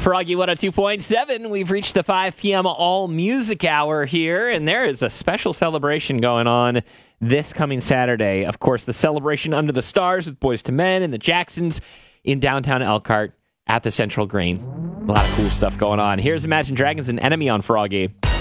Froggy 102.7. We've reached the 5 p.m. all music hour here, and there is a special celebration going on this coming Saturday. Of course, the celebration under the stars with Boyz II Men and the Jacksons in downtown Elkhart at the Central Green. A lot of cool stuff going on. Here's Imagine Dragons and Enemy on Froggy.